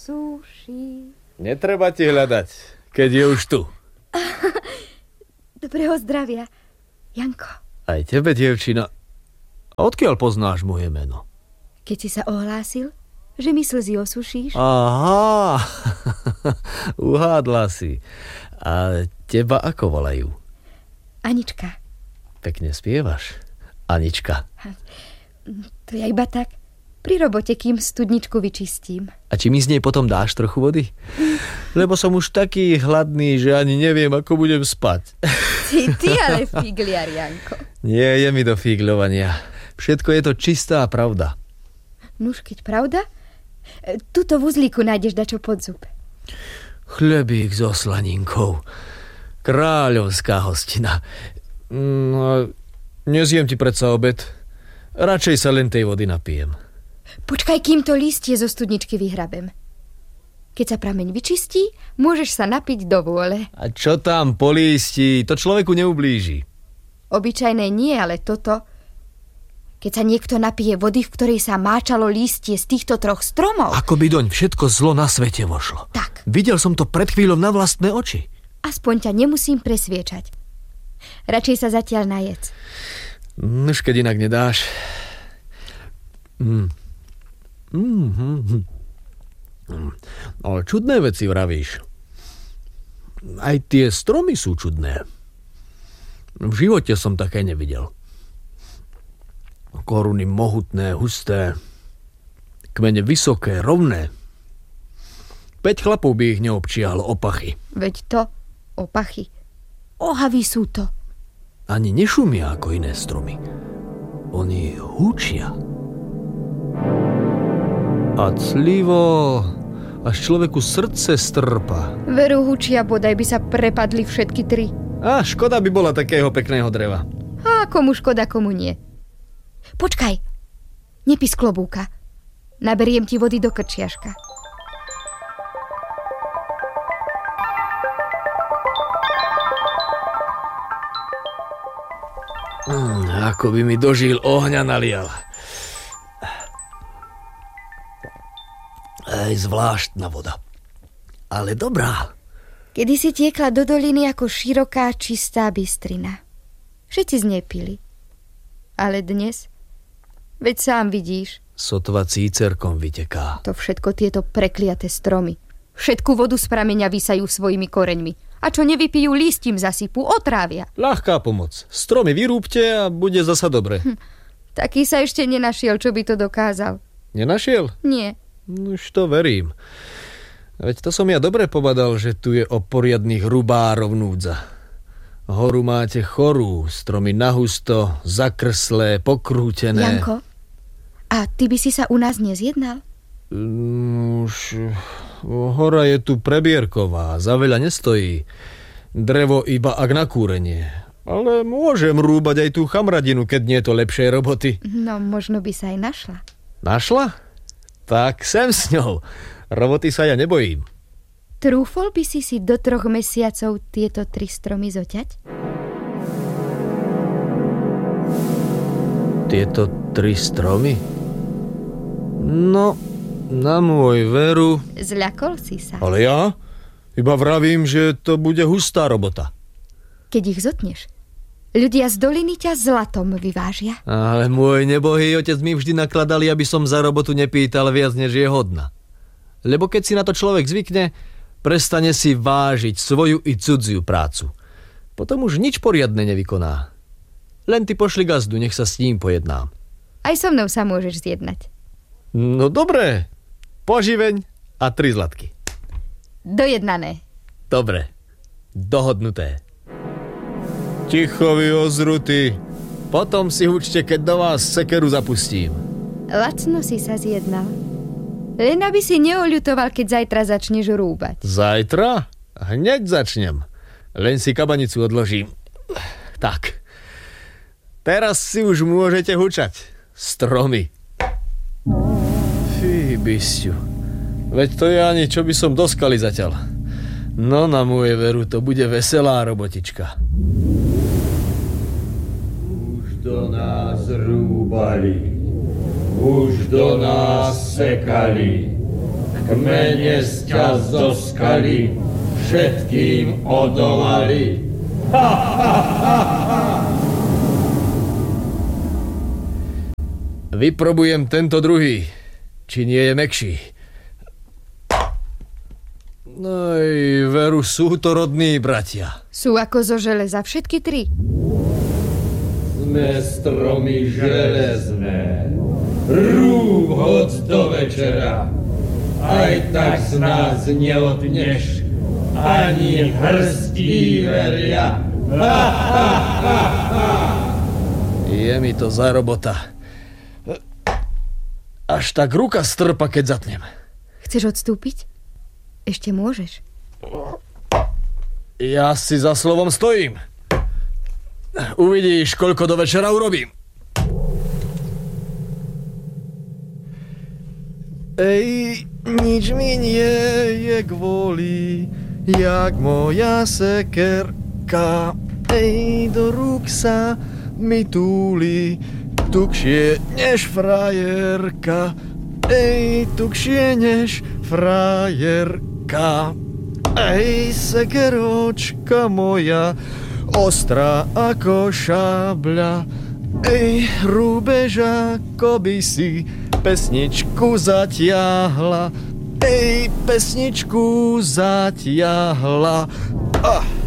Suší. Netreba ti hľadať, keď je už tu. Dobrého zdravia, Janko. Aj tebe, dievčina. A odkiaľ poznáš moje meno? Keď si sa ohlásil, že mi slzy osušíš? Aha, uhádla si. A teba ako volajú? Anička. Pekne spievaš, Anička. To je iba tak. Pri robote, kým studničku vyčistím. A či mi z nej potom dáš trochu vody? Lebo som už taký hladný, že ani neviem, ako budem spať. Ty ale figliar, Janko. Nie je mi do figľovania. Všetko je to čistá pravda. Nuž, keď pravda, tuto v uzlíku nájdeš dačo pod zub. Chlebík so slaninkou. Kráľovská hostina. No, nezjem ti predsa obed. Radšej sa len tej vody napijem. Počkaj, kým to listie zo studničky vyhrabem. Keď sa prameň vyčistí, môžeš sa napiť do vôle. A čo tam po lístí? To človeku neublíži. Obyčajné nie, ale toto. Keď sa niekto napije vody, v ktorej sa máčalo lístie z týchto 3 stromov. Ako by doň všetko zlo na svete vošlo. Tak. Videl som to pred chvíľou na vlastné oči. Aspoň ťa nemusím presviečať. Radšej sa zatiaľ najedz. Nož, keď inak nedáš. Ale čudné veci vravíš. Aj tie stromy sú čudné. V živote som také nevidel. Koruny mohutné, husté, kmene vysoké, rovné. 5 chlapov by ich neobčiahlo opachy. Veď to, opachy. Ohavy sú to. Ani nešumia ako iné stromy. Oni húčia. A clivo, až človeku srdce strpa. Veru hučia, bodaj by sa prepadli všetky 3. A škoda by bola takého pekného dreva. A komu škoda, komu nie. Počkaj, nepí z klobúka. Naberiem ti vody do krčiaška. Ako by mi dožil ohňa nalial. Aj zvláštna voda. Ale dobrá. Kedysi tiekla do doliny ako široká, čistá bystrina. Všetci z nej pili. Ale dnes, veď sám vidíš. Sotva cícerkom vyteká. To všetko tieto prekliaté stromy. Všetku vodu z prameňa vysajú svojimi koreňmi. A čo nevypijú, lístím zasypú, otrávia. Ľahká pomoc. Stromy vyrúbte a bude zasa dobre. Taký sa ešte nenašiel, čo by to dokázal. Nenašiel? Nie. Už to verím. Veď to som ja dobre pobadal, že tu je o poriadnych rubárov núdza. Horu máte chorú, stromy nahusto, zakrslé, pokrútené. Janko, a ty by si sa u nás nezjednal? Už hora je tu prebierková, za veľa nestojí. Drevo iba ak na kúrenie. Ale môžem rúbať aj tú chamradinu, keď nie je to lepšej roboty. No, možno by sa aj našla. Našla? Tak sem s ňou. Roboty sa ja nebojím. Trúfol by si do 3 mesiacov tieto 3 stromy zoťať? Tieto 3 stromy? No, na môj veru... Zľakol si sa. Ale ja? Iba vravím, že to bude hustá robota. Keď ich zotneš, ľudia z doliny ťa zlatom vyvážia. Ale môj nebohý otec mi vždy nakladali, aby som za robotu nepýtal viac, než je hodná. Lebo keď si na to človek zvykne, prestane si vážiť svoju i cudziu prácu. Potom už nič poriadne nevykoná. Len ty pošli gazdu, nech sa s ním pojednám. Aj so mnou sa môžeš zjednať. No dobré. Poživeň a 3 zlatky. Dojednané. Dobre. Dohodnuté. Ticho vy ozruty. Potom si hučte, keď do vás sekeru zapustím. Lacno si sa zjednal. Len aby si neoľutoval, keď zajtra začneš rúbať. Zajtra? Hneď začnem. Len si kabanicu odložím. Tak. Teraz si už môžete hučať. Stromy. Fí, bysťu. Veď to je ani, čo by som doskali zatiaľ. No na moje veru, to bude veselá robotička. Už do nás rúbali. Už do nás sekali. Kmene sťa zo skaly všetkým odolali. Vyprobujem tento druhý, či nie je mäkší. No i veru, sú to rodní bratia. Sú ako zo železa všetky tri. Sme stromy železné, rúb hoď do večera, aj tak z nás neodneš ani hrstí veria. Je mi to za robota. Až tak ruka strpa, keď zatnem. Chceš odstúpiť? Ešte môžeš. Ja si za slovom stojím. Uvidíš, koľko do večera urobím. Ej, nič mi nie je kvôli, jak moja sekerka. Ej, do rúk sa mi túli, tukšie než frajerka. Ej, tukšie než frajerka. Ej, sekeročka moja, ostrá ako šabľa. Ej, rúbež, ako by si pesničku zatiahla. Ej, pesničku zatiahla.